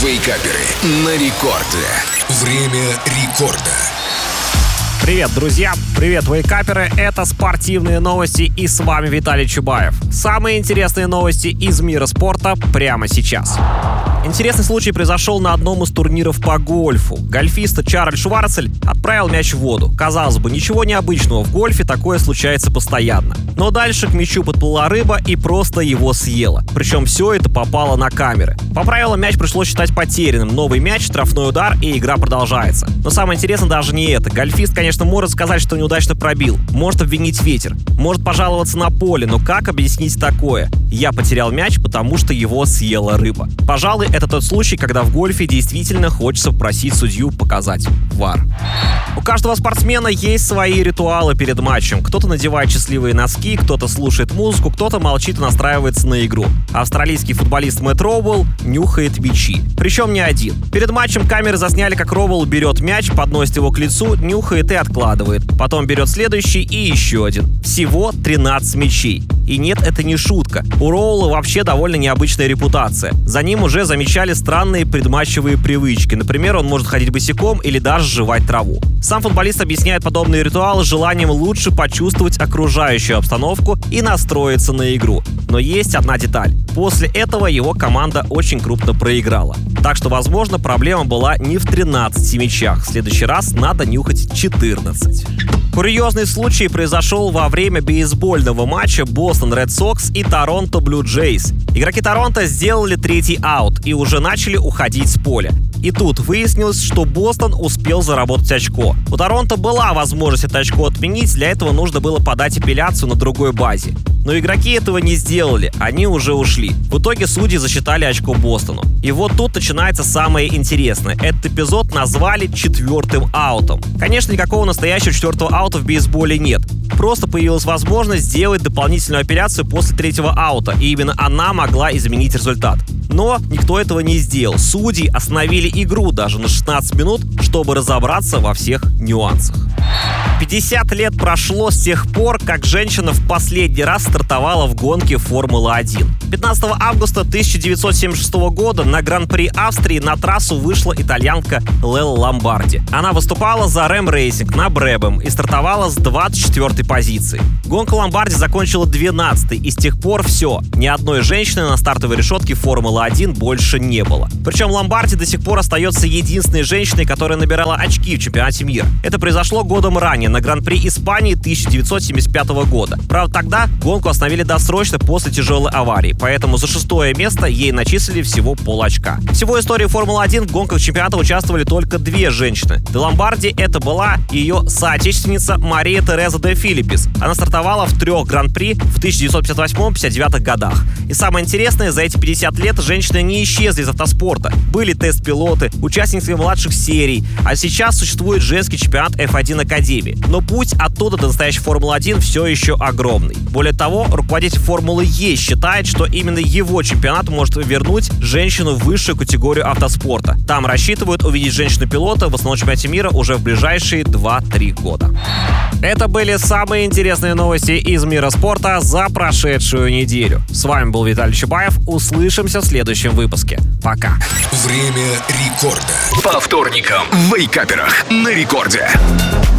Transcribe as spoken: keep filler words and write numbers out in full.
Вейкаперы на рекорде. Время рекорда. Привет, друзья! Привет, вейкаперы! Это спортивные новости, и с вами Виталий Чубаев. Самые интересные новости из мира спорта прямо сейчас. Интересный случай произошел на одном из турниров по гольфу. Гольфист Чарльз Шварцель отправил мяч в воду. Казалось бы, ничего необычного, в гольфе такое случается постоянно. Но дальше к мячу подплыла рыба и просто его съела. Причем все это попало на камеры. По правилам мяч пришлось считать потерянным. Новый мяч, штрафной удар, и игра продолжается. Но самое интересное даже не это. Гольфист, конечно, может сказать, что неудачно пробил. Может обвинить ветер. Может пожаловаться на поле. Но как объяснить такое? Я потерял мяч, потому что его съела рыба. Пожалуй, это тот случай, когда в гольфе действительно хочется просить судью показать вар. У каждого спортсмена есть свои ритуалы перед матчем. Кто-то надевает счастливые носки, кто-то слушает музыку, кто-то молчит и настраивается на игру. Австралийский футболист Мэтт Роуэлл нюхает мячи. Причем не один. Перед матчем камеры засняли, как Роуэлл берет мяч, подносит его к лицу, нюхает и откладывает. Потом берет следующий и еще один. Всего тринадцать мячей. И нет, это не шутка. У Роуэлла вообще довольно необычная репутация. За ним уже замечали странные предматчевые привычки. Например, он может ходить босиком или даже жевать траву. Сам футболист объясняет подобные ритуалы желанием лучше почувствовать окружающую обстановку и настроиться на игру. Но есть одна деталь. После этого его команда очень крупно проиграла. Так что, возможно, проблема была не в тринадцати мячах. В следующий раз надо нюхать четырнадцать. Курьезный случай произошел во время бейсбольного матча Бостон Ред Сокс и Торонто Блю Джейс. Игроки Торонто сделали третий аут и уже начали уходить с поля. И тут выяснилось, что Бостон успел заработать очко. У Торонто была возможность это очко отменить, для этого нужно было подать апелляцию на другой базе. Но игроки этого не сделали, они уже ушли. В итоге судьи засчитали очко Бостону. И вот тут начинается самое интересное. Этот эпизод назвали четвертым аутом. Конечно, никакого настоящего четвертого аута в бейсболе нет. Просто появилась возможность сделать дополнительную апелляцию после третьего аута, и именно она могла изменить результат. Но никто этого не сделал. Судьи остановили игру даже на шестнадцать минут, чтобы разобраться во всех нюансах. пятьдесят лет прошло с тех пор, как женщина в последний раз стартовала в гонке Формулы один. пятнадцатого августа тысяча девятьсот семьдесят шестого года на Гран-при Австрии на трассу вышла итальянка Лелла Ломбарди. Она выступала за Рэм Рейсинг на Бребэм и стартовала с двадцать четвёртой позиции. Гонка Ломбарди закончила двенадцатой, и с тех пор все. Ни одной женщины на стартовой решетке Формулы один больше не было. Причем Ломбарди до сих пор остается единственной женщиной, которая набирала очки в чемпионате мира. Это произошло годом ранее, на Гран-при Испании тысяча девятьсот семьдесят пятого года. Правда, тогда гонку остановили досрочно после тяжелой аварии, поэтому за шестое место ей начислили всего полочка. Всего в истории Формулы один в гонках чемпионата участвовали только две женщины. Де Ломбарди — это была ее соотечественница Мария Тереза де Филиппис. Она стартовала в трех Гран-при в тысяча девятьсот пятьдесят восьмом — пятьдесят девятом годах. И самое интересное, за эти пятьдесят лет женщины не исчезли из автоспорта. Были тест-пилоты, участницы младших серий, а сейчас существует женский чемпионат эф один Академии. Но путь оттуда до настоящей Формулы один все еще огромный. Более того, руководитель Формулы Е считает, что именно его чемпионат может вернуть женщину в высшую категорию автоспорта. Там рассчитывают увидеть женщину-пилота в основном чемпионате мира уже в ближайшие два-три года. Это были самые интересные новости из мира спорта за прошедшую неделю. С вами был Виталий Чубаев. Услышимся в следующем выпуске. Пока. Время рекорда. По вторникам в Вейкаперах на рекорде.